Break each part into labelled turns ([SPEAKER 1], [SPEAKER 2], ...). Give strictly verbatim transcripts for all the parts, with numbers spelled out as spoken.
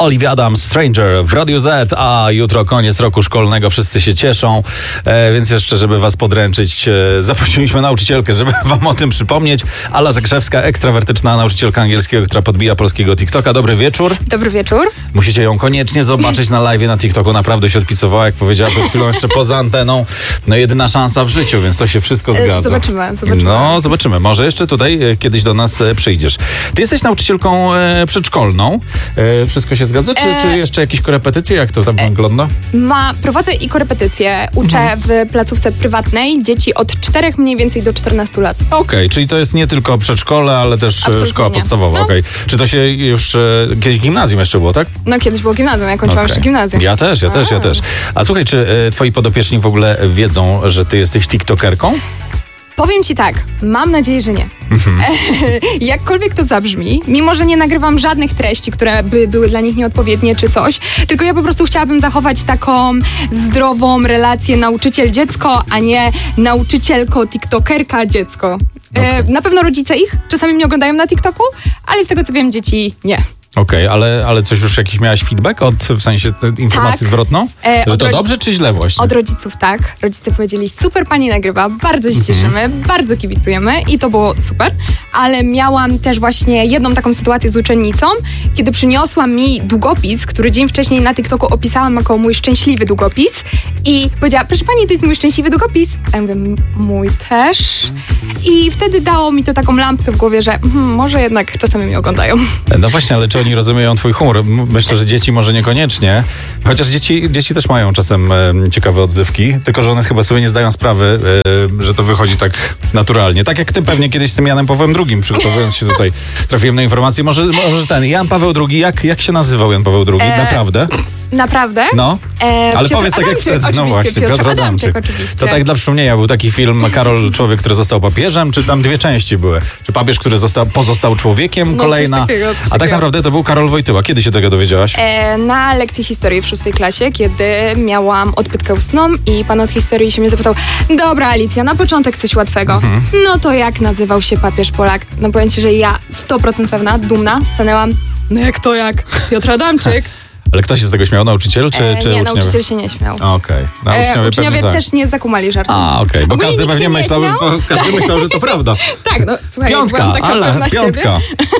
[SPEAKER 1] Olivia Adams, Stranger w Radiu Z, a jutro koniec roku szkolnego, wszyscy się cieszą, e, więc jeszcze, żeby was podręczyć, e, zaprosiliśmy nauczycielkę, żeby wam o tym przypomnieć. Ala Zakrzewska, ekstrawertyczna nauczycielka angielskiego, która podbija polskiego TikToka. Dobry wieczór.
[SPEAKER 2] Dobry wieczór.
[SPEAKER 1] Musicie ją koniecznie zobaczyć na live na TikToku, naprawdę się odpisowała, jak powiedziała przed chwilą jeszcze poza anteną. No jedyna szansa w życiu, więc to się wszystko zgadza.
[SPEAKER 2] Zobaczymy, zobaczymy.
[SPEAKER 1] No, zobaczymy. Może jeszcze tutaj e, kiedyś do nas e, przyjdziesz. Ty jesteś nauczycielką e, przedszkolną. E, wszystko się zgadza? Czy,
[SPEAKER 2] E...
[SPEAKER 1] czy jeszcze jakieś korepetycje? Jak to tam e... wygląda?
[SPEAKER 2] Ma, prowadzę i korepetycje. Uczę mhm. w placówce prywatnej dzieci od czterech mniej więcej do czternastu lat.
[SPEAKER 1] Okej, okay, czyli to jest nie tylko przedszkole, ale też Absolutnie szkoła nie. podstawowa.
[SPEAKER 2] No.
[SPEAKER 1] Okay. Czy to się już e, kiedyś gimnazjum jeszcze było, tak?
[SPEAKER 2] No kiedyś było gimnazjum, ja kończyłam okay. jeszcze gimnazjum.
[SPEAKER 1] Ja też, ja A. też, ja też. A słuchaj, czy e, twoi podopieczni w ogóle wiedzą, że ty jesteś tiktokerką?
[SPEAKER 2] Powiem ci tak, mam nadzieję, że nie. Mhm. Jakkolwiek to zabrzmi, mimo że nie nagrywam żadnych treści, które by były dla nich nieodpowiednie czy coś, tylko ja po prostu chciałabym zachować taką zdrową relację nauczyciel-dziecko, a nie nauczycielko-tiktokerka-dziecko. Okay. E, na pewno rodzice ich czasami mnie oglądają na TikToku, ale z tego co wiem, dzieci nie.
[SPEAKER 1] Okej, okay, ale, ale coś już jakiś miałaś feedback od, w sensie informacji
[SPEAKER 2] tak.
[SPEAKER 1] zwrotną?
[SPEAKER 2] E,
[SPEAKER 1] że to dobrze czy źle właśnie?
[SPEAKER 2] Od rodziców tak. Rodzice powiedzieli, super pani nagrywa, bardzo się cieszymy, mhm. bardzo kibicujemy i to było super, ale miałam też właśnie jedną taką sytuację z uczennicą, kiedy przyniosła mi długopis, który dzień wcześniej na TikToku opisałam jako mój szczęśliwy długopis i powiedziała, proszę pani, to jest mój szczęśliwy długopis. A ja mówię, mój też. I wtedy dało mi to taką lampkę w głowie, że hmm, może jednak czasami mnie oglądają.
[SPEAKER 1] No właśnie, ale czy oni rozumieją twój humor? Myślę, że dzieci może niekoniecznie, chociaż dzieci, dzieci też mają czasem e, ciekawe odzywki, tylko że one chyba sobie nie zdają sprawy, e, że to wychodzi tak naturalnie. Tak jak ty pewnie kiedyś z tym Janem Pawłem drugim, przygotowując się tutaj, trafiłem na informację. Może, może ten Jan Paweł drugi, jak, jak się nazywał Jan Paweł drugi? E... Naprawdę?
[SPEAKER 2] Naprawdę?
[SPEAKER 1] No,
[SPEAKER 2] e,
[SPEAKER 1] ale
[SPEAKER 2] Piotr
[SPEAKER 1] powiedz tak jak wtedy. No właśnie,
[SPEAKER 2] Piotr,
[SPEAKER 1] Piotr Adamczyk.
[SPEAKER 2] Adamczyk. Oczywiście.
[SPEAKER 1] To tak dla przypomnienia, był taki film Karol, człowiek, który został papieżem, czy tam dwie części były? Czy papież, który został, pozostał człowiekiem,
[SPEAKER 2] no,
[SPEAKER 1] kolejna?
[SPEAKER 2] Coś takiego, coś
[SPEAKER 1] A tak
[SPEAKER 2] takiego.
[SPEAKER 1] naprawdę to był Karol Wojtyła. Kiedy się tego dowiedziałaś?
[SPEAKER 2] E, na lekcji historii w szóstej klasie, kiedy miałam odpytkę ustną i pan od historii się mnie zapytał, dobra Alicja, na początek coś łatwego. Mhm. No to jak nazywał się papież Polak? No powiem ci, że ja sto procent pewna, dumna, stanęłam, no jak to jak? Piotr Adamczyk.
[SPEAKER 1] Ale kto się z tego śmiał? Nauczyciel czy,
[SPEAKER 2] e,
[SPEAKER 1] czy
[SPEAKER 2] nie,
[SPEAKER 1] uczniowie?
[SPEAKER 2] nauczyciel się nie śmiał.
[SPEAKER 1] Okej. Okay.
[SPEAKER 2] Uczniowie, e, uczniowie też tak. nie zakumali żartu.
[SPEAKER 1] A, okej, okay. bo Ogólnie każdy pewnie myślał, bo każdy myślał, że to prawda.
[SPEAKER 2] Tak, no słuchaj,
[SPEAKER 1] piątka,
[SPEAKER 2] byłam taka
[SPEAKER 1] ale
[SPEAKER 2] pewna
[SPEAKER 1] piątka.
[SPEAKER 2] siebie.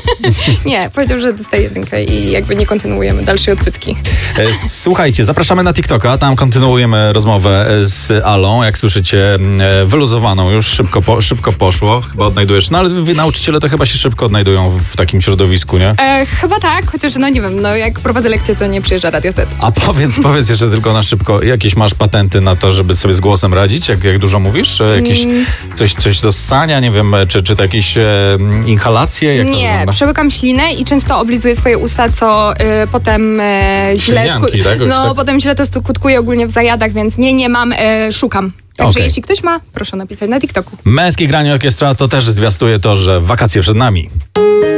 [SPEAKER 2] Nie, powiedział, że dostaje jedynkę i jakby nie kontynuujemy dalszej odpytki.
[SPEAKER 1] E, słuchajcie, zapraszamy na TikToka, tam kontynuujemy rozmowę z Alą, jak słyszycie, e, wyluzowaną, już szybko, po, szybko poszło, chyba odnajdujesz, no ale wy nauczyciele to chyba się szybko odnajdują w takim środowisku, nie?
[SPEAKER 2] E, chyba tak, chociaż no nie wiem, no jak prowadzę lekcję, to nie przyjeżdża Radio Z.
[SPEAKER 1] A powiedz, powiedz jeszcze tylko na szybko, jakieś masz patenty na to, żeby sobie z głosem radzić, jak, jak dużo mówisz? Jakieś mm. coś, coś do ssania, nie wiem, czy, czy to jakieś e, inhalacje? Jak
[SPEAKER 2] nie,
[SPEAKER 1] to
[SPEAKER 2] przełykam ślinę i często oblizuję swoje usta, co y, potem e, źle
[SPEAKER 1] sku- tak?
[SPEAKER 2] No,
[SPEAKER 1] tak?
[SPEAKER 2] potem źle to skutkuje ogólnie w zajadach, więc nie, nie mam, e, szukam. Także okay. jeśli ktoś ma, proszę napisać na TikToku.
[SPEAKER 1] Męskie granie orkiestra to też zwiastuje to, że wakacje przed nami.